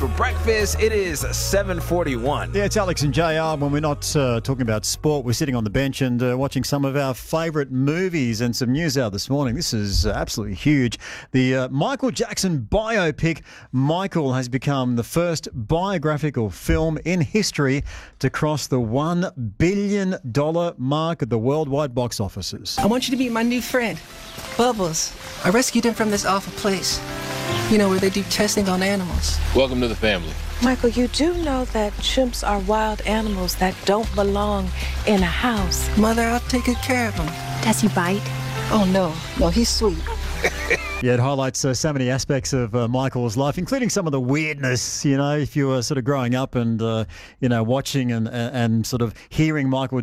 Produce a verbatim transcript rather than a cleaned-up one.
For breakfast, it is seven forty-one. Yeah, it's Alex and J R. When we're not uh, talking about sport, we're sitting on the bench and uh, watching some of our favourite movies, and some news out this morning. This is absolutely huge. The uh, Michael Jackson biopic, Michael, has become the first biographical film in history to cross the one billion dollars mark at the worldwide box offices. I want you to meet my new friend, Bubbles. I rescued him from this awful place. You know, where they do testing on animals. Welcome to the family. Michael, you do know that chimps are wild animals that don't belong in a house. Mother, I'll take good care of him. Does he bite? Oh, no. No, he's sweet. Yeah, it highlights uh, so many aspects of uh, Michael's life, including some of the weirdness, you know, if you were sort of growing up and, uh, you know, watching and, and, and sort of hearing Michael